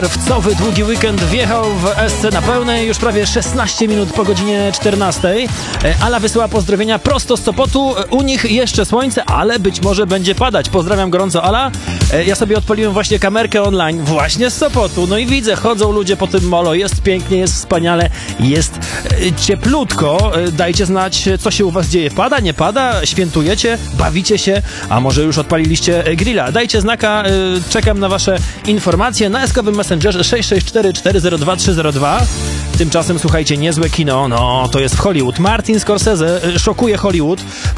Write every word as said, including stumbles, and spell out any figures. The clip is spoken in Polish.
Czerwcowy długi weekend wjechał w S C na pełnej, już prawie szesnaście minut po godzinie czternastej. Ala wysyła pozdrowienia prosto z Sopotu. U nich jeszcze słońce, ale być może będzie padać. Pozdrawiam gorąco, Ala. Ja sobie odpaliłem właśnie kamerkę online właśnie z Sopotu. No i widzę, chodzą ludzie po tym molo. Jest pięknie, jest wspaniale, jest cieplutko. Dajcie znać, co się u was dzieje. Pada, nie pada? Świętujecie? Bawicie się? A może już odpaliliście grilla? Dajcie znaka, czekam na wasze informacje na eskowym Messengerze sześć sześć cztery cztery zero dwa trzy zero dwa. Tymczasem słuchajcie, niezłe kino, no to jest w Hollywood. Martin Scorsese szokuje Hollywood.